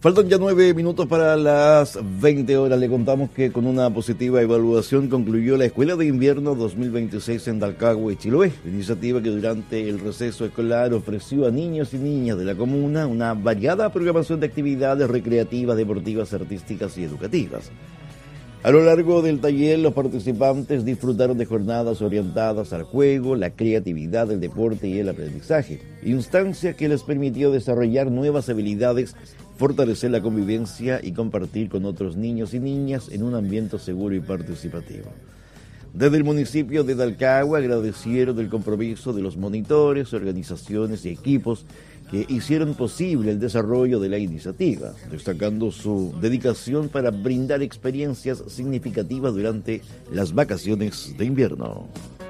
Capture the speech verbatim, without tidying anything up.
Faltan ya nueve minutos para las veinte horas. Le contamos que con una positiva evaluación concluyó la Escuela de Invierno dos mil veintiséis en Dalcahue, Chiloé, iniciativa que durante el receso escolar ofreció a niños y niñas de la comuna una variada programación de actividades recreativas, deportivas, artísticas y educativas. A lo largo del taller, los participantes disfrutaron de jornadas orientadas al juego, la creatividad, el deporte y el aprendizaje, instancia que les permitió desarrollar nuevas habilidades, fortalecer la convivencia y compartir con otros niños y niñas en un ambiente seguro y participativo. Desde el municipio de Dalcahue agradecieron el compromiso de los monitores, organizaciones y equipos que hicieron posible el desarrollo de la iniciativa, destacando su dedicación para brindar experiencias significativas durante las vacaciones de invierno.